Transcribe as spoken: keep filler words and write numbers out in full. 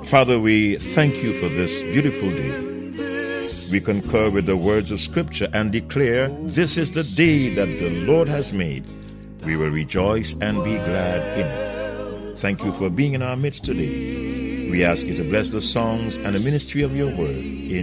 Father, we thank you for this beautiful day. We concur with the words of Scripture and declare, this is the day that the Lord has made. We will rejoice and be glad in it. Thank you for being in our midst today. We ask you to bless the songs and the ministry of your word. In